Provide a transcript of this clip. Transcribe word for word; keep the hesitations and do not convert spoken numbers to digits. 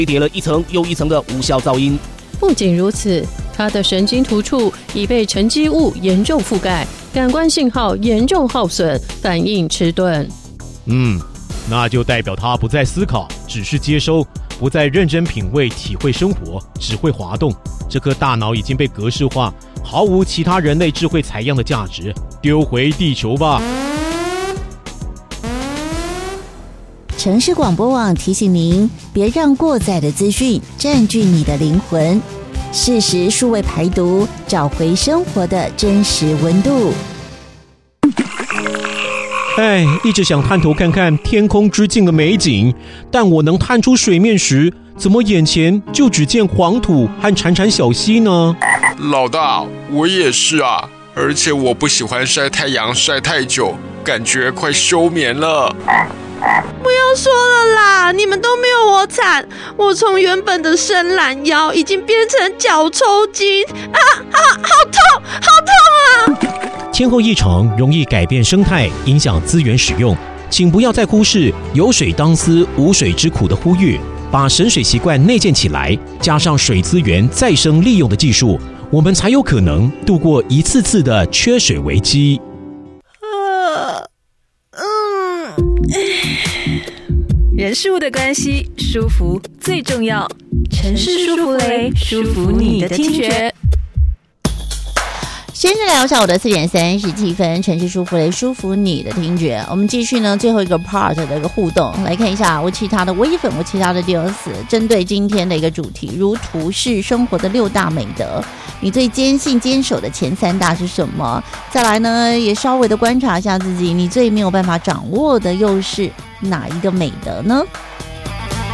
堆叠了一层又一层的无效噪音。 不仅如此，它的神经突触已被沉积物严重覆盖，感官信号严重耗损，反应迟钝。 嗯，那就代表他不再思考，只是接收，不再认真品味、体会生活，只会滑动。这颗大脑已经被格式化，毫无其他人类智慧采样的价值，丢回地球吧。 城市广播网提醒您，别让过载的资讯占据你的灵魂，适时数位排毒，找回生活的真实温度。 哎，一直想探头看看天空之境的美景，但我能探出水面时，怎么眼前就只见黄土和潺潺小溪呢？ 老大，我也是啊，而且我不喜欢晒太阳晒太久，感觉快休眠了。 不要说了啦，你们都没有我惨，我从原本的伸懒腰已经变成脚抽筋啊啊，好痛好痛啊！ 天候异常容易改变生态，影响资源使用，请不要再忽视有水当思无水之苦的呼吁，把省水习惯内建起来，加上水资源再生利用的技术，我们才有可能度过一次次的缺水危机。 呃，嗯， 人事物的关系，舒服最重要。城市舒服雷，舒服你的听觉。 先是聊一下我的四点三十七分，城市舒服雷，舒服你的听觉。我们继续呢最后一个 part 的一个互动，来看一下我其他的微粉，我其他的 D S， 针对今天的一个主题，如图是生活的六大美德，你最坚信坚守的前三大是什么？再来呢，也稍微的观察一下自己，你最没有办法掌握的又是哪一个美德呢？